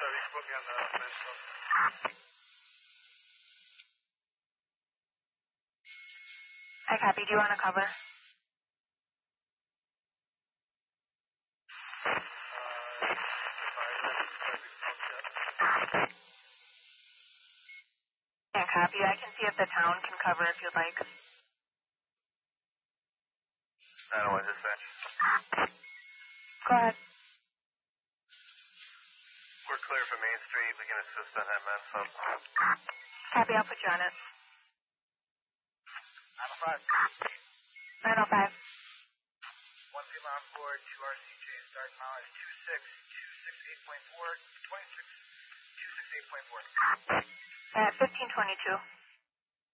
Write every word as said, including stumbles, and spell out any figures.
service, put me on the men's club. I copy. Do you want to cover? Can't copy. I can see if the town can cover if you'd like. I don't want dispatch. Go ahead. We're clear for Main Street. We can assist on that men's club. Copy. I'll put you on it. nine oh five. nine oh five. One Pima on board, two R C J, start mileage two six two six eight point four, twenty-six two six eight point four. At fifteen twenty-two.